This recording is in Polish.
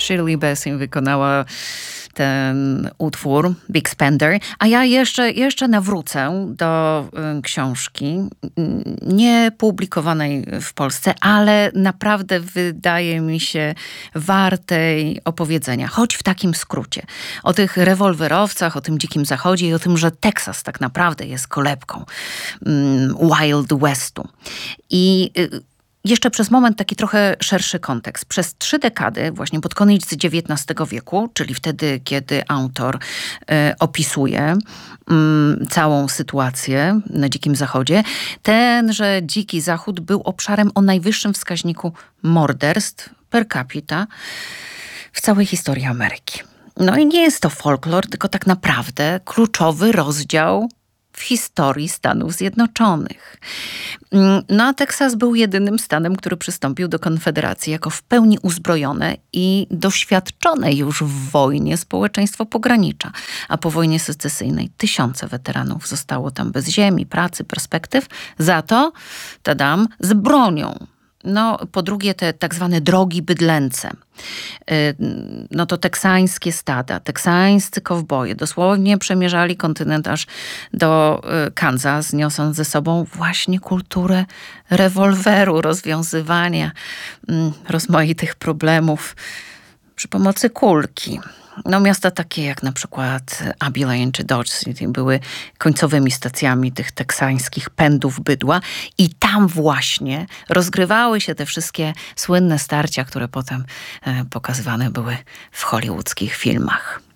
Shirley Bassey wykonała ten utwór Big Spender, a ja jeszcze nawrócę do książki nie publikowanej w Polsce, ale naprawdę wydaje mi się wartej opowiedzenia, choć w takim skrócie. O tych rewolwerowcach, o tym dzikim zachodzie i o tym, że Teksas tak naprawdę jest kolebką Wild Westu. I jeszcze przez moment taki trochę szerszy kontekst. Przez 3 dekady, właśnie pod koniec XIX wieku, czyli wtedy, kiedy autor opisuje całą sytuację na Dzikim Zachodzie, tenże Dziki Zachód był obszarem o najwyższym wskaźniku morderstw per capita w całej historii Ameryki. No i nie jest to folklor, tylko tak naprawdę kluczowy rozdział w historii Stanów Zjednoczonych. No a Teksas był jedynym stanem, który przystąpił do Konfederacji jako w pełni uzbrojone i doświadczone już w wojnie społeczeństwo pogranicza. A po wojnie secesyjnej tysiące weteranów zostało tam bez ziemi, pracy, perspektyw. Za to, tadam, z bronią. No, po drugie te tak zwane drogi bydlęce. No to teksańskie stada, teksańscy kowboje dosłownie przemierzali kontynent aż do Kansas, niosąc ze sobą właśnie kulturę rewolweru, rozwiązywania rozmaitych problemów przy pomocy kulki. No miasta takie jak na przykład Abilene czy Dodge City były końcowymi stacjami tych teksańskich pędów bydła i tam właśnie rozgrywały się te wszystkie słynne starcia, które potem pokazywane były w hollywoodzkich filmach.